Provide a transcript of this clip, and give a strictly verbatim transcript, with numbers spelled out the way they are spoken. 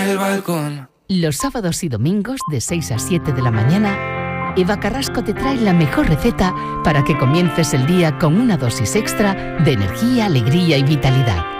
el balcón. Los sábados y domingos de seis a siete de la mañana, Eva Carrasco te trae la mejor receta para que comiences el día con una dosis extra de energía, alegría y vitalidad.